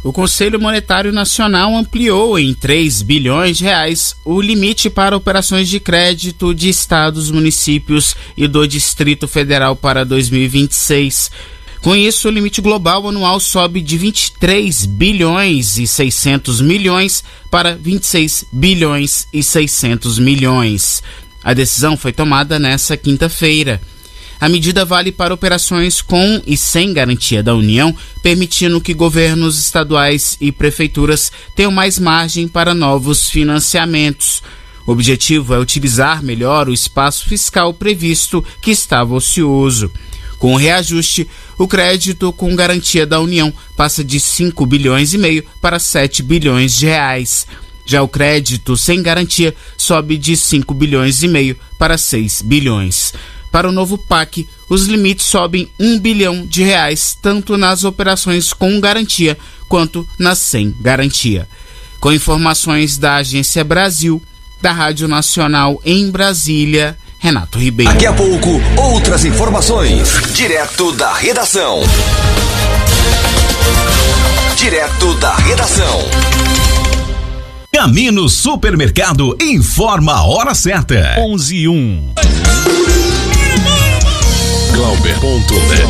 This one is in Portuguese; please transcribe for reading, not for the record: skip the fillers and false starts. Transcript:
O Conselho Monetário Nacional ampliou em 3 bilhões de reais o limite para operações de crédito de estados, municípios e do Distrito Federal para 2026. Com isso, o limite global anual sobe de 23 bilhões e 600 milhões para 26 bilhões e 600 milhões. A decisão foi tomada nesta quinta-feira. A medida vale para operações com e sem garantia da União, permitindo que governos estaduais e prefeituras tenham mais margem para novos financiamentos. O objetivo é utilizar melhor o espaço fiscal previsto que estava ocioso. Com o reajuste, o crédito com garantia da União passa de 5 bilhões e meio para 7 bilhões de reais. Já o crédito sem garantia sobe de 5 bilhões e meio para 6 bilhões. Para o novo PAC, os limites sobem 1 bilhão de reais, tanto nas operações com garantia quanto nas sem garantia. Com informações da Agência Brasil, da Rádio Nacional em Brasília, Renato Ribeiro. Daqui a pouco, outras informações, direto da redação. Direto da redação. Camino Supermercado informa a hora certa. 11:01. Glauber.net